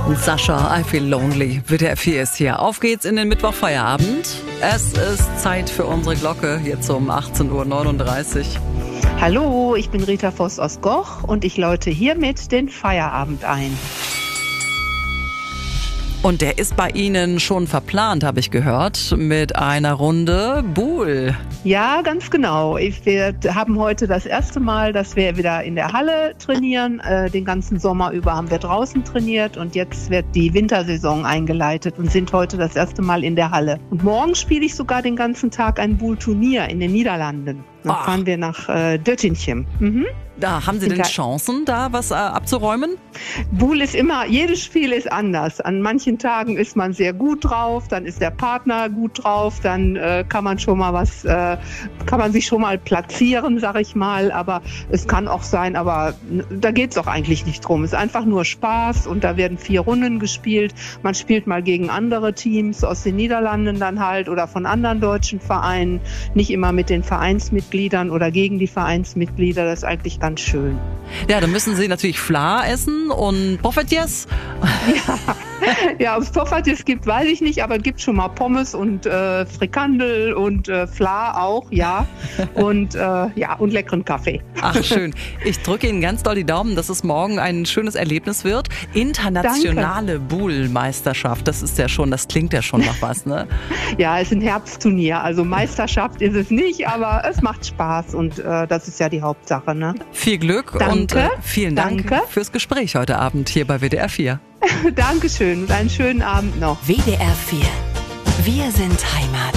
Sascha, I Feel Lonely. WDR 4 ist hier. Auf geht's in den Mittwochfeierabend. Es ist Zeit für unsere Glocke, jetzt um 18.39 Uhr. Hallo, ich bin Rita Voss aus Goch und ich läute hiermit den Feierabend ein. Und der ist bei Ihnen schon verplant, habe ich gehört, mit einer Runde Boule. Ja, ganz genau. Wir haben heute das erste Mal, dass wir wieder in der Halle trainieren. Den ganzen Sommer über haben wir draußen trainiert und jetzt wird die Wintersaison eingeleitet und sind heute das erste Mal in der Halle. Und morgen spiele ich sogar den ganzen Tag ein Boule-Turnier in den Niederlanden. Dann fahren wir nach Döttinchem. Da haben Sie denn Chancen, da was abzuräumen? Boule ist immer, jedes Spiel ist anders. An manchen Tagen ist man sehr gut drauf, dann ist der Partner gut drauf, dann kann man sich schon mal platzieren, sag ich mal. Aber es kann auch sein, aber da geht's auch eigentlich nicht drum. Es ist einfach nur Spaß und da werden 4 Runden gespielt. Man spielt mal gegen andere Teams aus den Niederlanden dann halt oder von anderen deutschen Vereinen. Nicht immer mit den Vereinsmitgliedern oder gegen die Vereinsmitglieder. Das ist eigentlich ganz schön. Ja, dann müssen Sie natürlich Fla essen und Poffertjes. Ja, ob es Poffertjes gibt, weiß ich nicht, aber es gibt schon mal Pommes und Frikandel und Fla auch, ja. Und und leckeren Kaffee. Ach, schön. Ich drücke Ihnen ganz doll die Daumen, dass es morgen ein schönes Erlebnis wird. Internationale Boule-Meisterschaft, das klingt ja schon nach was, ne? Ja, es ist ein Herbstturnier, also Meisterschaft ist es nicht, aber es macht Spaß und das ist ja die Hauptsache, ne? Viel Glück und vielen Dank fürs Gespräch heute Abend hier bei WDR 4. Dankeschön und einen schönen Abend noch. WDR 4. Wir sind Heimat.